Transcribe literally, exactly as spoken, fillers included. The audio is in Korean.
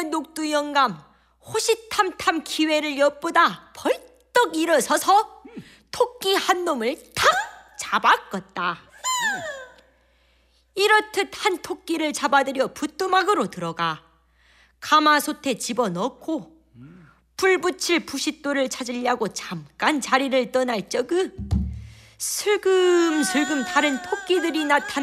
녹두 영감 호시탐탐 기회를 엿보다 벌떡 일어서서 토끼 한 놈을 탁 잡아껐다. 이렇듯 한 토끼를 잡아들여 부뚜막으로 들어가 가마솥에 집어넣고 불 붙일 부싯돌을 찾으려고 잠깐 자리를 떠날 적에 슬금슬금 다른 토끼들이 나타나